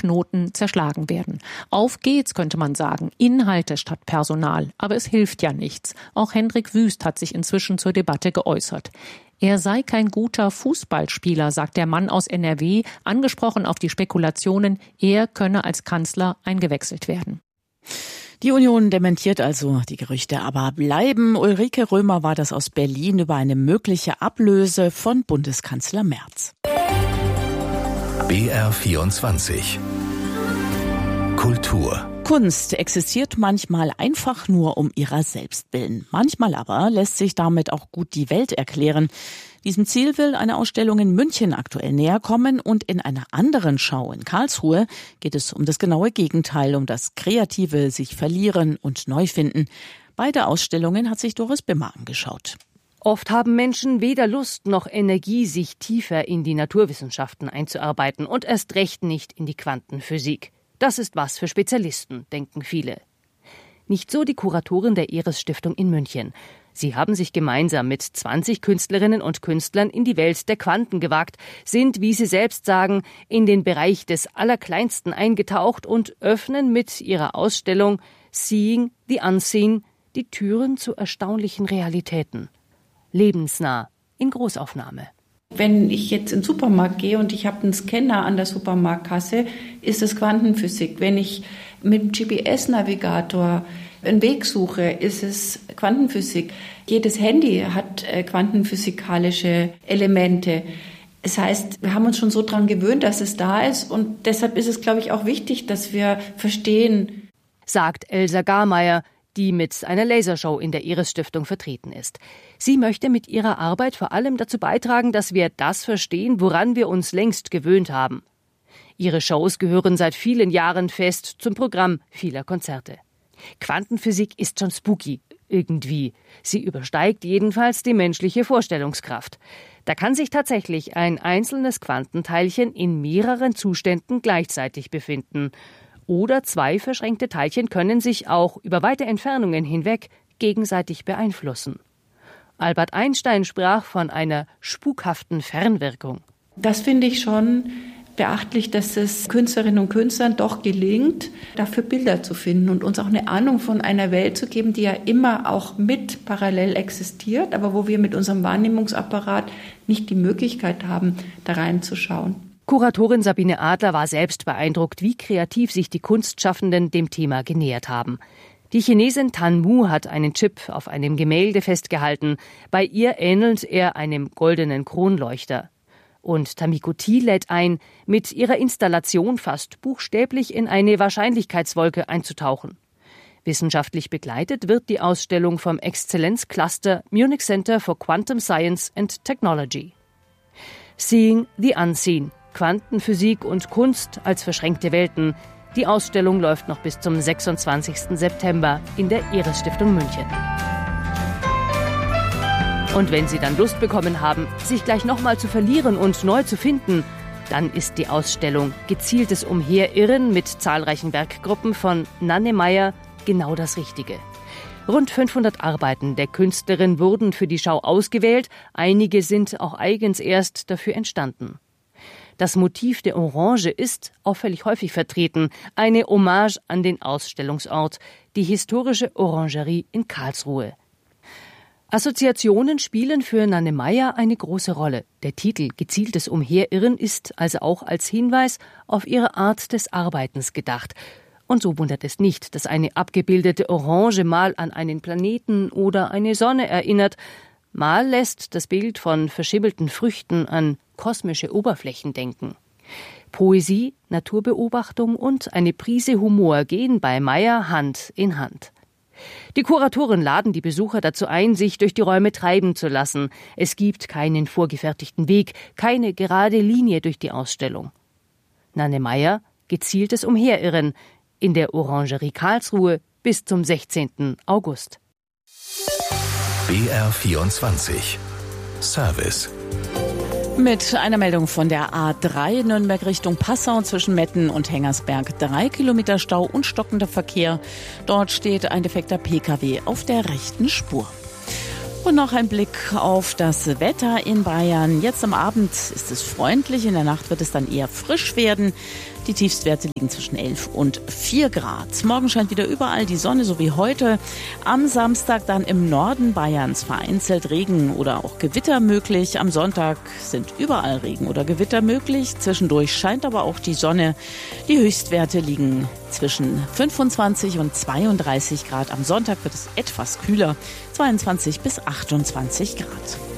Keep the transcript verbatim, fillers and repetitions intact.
Knoten zerschlagen werden. Auf geht's, könnte man sagen. Inhalte statt Personal. Aber es hilft ja nichts. Auch Hendrik Wüst hat sich inzwischen zur Debatte geäußert. Er sei kein guter Fußballspieler, sagt der Mann aus N R W, angesprochen auf die Spekulationen, er könne als Kanzler eingewechselt werden. Die Union dementiert also die Gerüchte, aber bleiben. Ulrike Römer war das aus Berlin über eine mögliche Ablöse von Bundeskanzler Merz. B R vierundzwanzig Kultur. Kunst existiert manchmal einfach nur um ihrer selbst willen. Manchmal aber lässt sich damit auch gut die Welt erklären. Diesem Ziel will eine Ausstellung in München aktuell näher kommen und in einer anderen Schau in Karlsruhe geht es um das genaue Gegenteil, um das kreative sich verlieren und neu finden. Beide Ausstellungen hat sich Doris Bimmer angeschaut. Oft haben Menschen weder Lust noch Energie, sich tiefer in die Naturwissenschaften einzuarbeiten und erst recht nicht in die Quantenphysik. Das ist was für Spezialisten, denken viele. Nicht so die Kuratorin der Eres-Stiftung in München. Sie haben sich gemeinsam mit zwanzig Künstlerinnen und Künstlern in die Welt der Quanten gewagt, sind, wie sie selbst sagen, in den Bereich des Allerkleinsten eingetaucht und öffnen mit ihrer Ausstellung Seeing the Unseen die Türen zu erstaunlichen Realitäten. Lebensnah, in Großaufnahme. Wenn ich jetzt in den Supermarkt gehe und ich habe einen Scanner an der Supermarktkasse, ist es Quantenphysik. Wenn ich mit dem G P S-Navigator einen Weg suche, ist es Quantenphysik. Jedes Handy hat quantenphysikalische Elemente. Das heißt, wir haben uns schon so dran gewöhnt, dass es da ist und deshalb ist es, glaube ich, auch wichtig, dass wir verstehen, sagt Elsa Garmeier, die mit einer Lasershow in der Eres-Stiftung vertreten ist. Sie möchte mit ihrer Arbeit vor allem dazu beitragen, dass wir das verstehen, woran wir uns längst gewöhnt haben. Ihre Shows gehören seit vielen Jahren fest zum Programm vieler Konzerte. Quantenphysik ist schon spooky, irgendwie. Sie übersteigt jedenfalls die menschliche Vorstellungskraft. Da kann sich tatsächlich ein einzelnes Quantenteilchen in mehreren Zuständen gleichzeitig befinden. Oder zwei verschränkte Teilchen können sich auch über weite Entfernungen hinweg gegenseitig beeinflussen. Albert Einstein sprach von einer spukhaften Fernwirkung. Das finde ich schon beachtlich, dass es Künstlerinnen und Künstlern doch gelingt, dafür Bilder zu finden und uns auch eine Ahnung von einer Welt zu geben, die ja immer auch mit parallel existiert, aber wo wir mit unserem Wahrnehmungsapparat nicht die Möglichkeit haben, da reinzuschauen. Kuratorin Sabine Adler war selbst beeindruckt, wie kreativ sich die Kunstschaffenden dem Thema genähert haben. Die Chinesin Tan Mu hat einen Chip auf einem Gemälde festgehalten. Bei ihr ähnelt er einem goldenen Kronleuchter. Und Tamiko T lädt ein, mit ihrer Installation fast buchstäblich in eine Wahrscheinlichkeitswolke einzutauchen. Wissenschaftlich begleitet wird die Ausstellung vom Exzellenzcluster Munich Center for Quantum Science and Technology. Seeing the Unseen. Quantenphysik und Kunst als verschränkte Welten. Die Ausstellung läuft noch bis zum sechsundzwanzigsten September in der Eres-Stiftung München. Und wenn Sie dann Lust bekommen haben, sich gleich nochmal zu verlieren und neu zu finden, dann ist die Ausstellung Gezieltes Umherirren mit zahlreichen Werkgruppen von Nanne Meyer genau das Richtige. Rund fünfhundert Arbeiten der Künstlerin wurden für die Schau ausgewählt, einige sind auch eigens erst dafür entstanden. Das Motiv der Orange ist auffällig häufig vertreten, eine Hommage an den Ausstellungsort, die historische Orangerie in Karlsruhe. Assoziationen spielen für Nanne Meyer eine große Rolle. Der Titel Gezieltes Umherirren ist also auch als Hinweis auf ihre Art des Arbeitens gedacht. Und so wundert es nicht, dass eine abgebildete Orange mal an einen Planeten oder eine Sonne erinnert, mal lässt das Bild von verschimmelten Früchten an kosmische Oberflächen denken. Poesie, Naturbeobachtung und eine Prise Humor gehen bei Meyer Hand in Hand. Die Kuratoren laden die Besucher dazu ein, sich durch die Räume treiben zu lassen. Es gibt keinen vorgefertigten Weg, keine gerade Linie durch die Ausstellung. Nanne Meyer, Gezieltes Umherirren in der Orangerie Karlsruhe bis zum sechzehnten August. B R vierundzwanzig Service. Mit einer Meldung von der A drei Nürnberg Richtung Passau zwischen Metten und Hengersberg. Drei Kilometer Stau und stockender Verkehr. Dort steht ein defekter P K W auf der rechten Spur. Und noch ein Blick auf das Wetter in Bayern. Jetzt am Abend ist es freundlich, in der Nacht wird es dann eher frisch werden. Die Tiefstwerte liegen zwischen elf und vier Grad. Morgen scheint wieder überall die Sonne, so wie heute. Am Samstag dann im Norden Bayerns vereinzelt Regen oder auch Gewitter möglich. Am Sonntag sind überall Regen oder Gewitter möglich. Zwischendurch scheint aber auch die Sonne. Die Höchstwerte liegen zwischen fünfundzwanzig und zweiunddreißig Grad. Am Sonntag wird es etwas kühler, zweiundzwanzig bis achtundzwanzig Grad.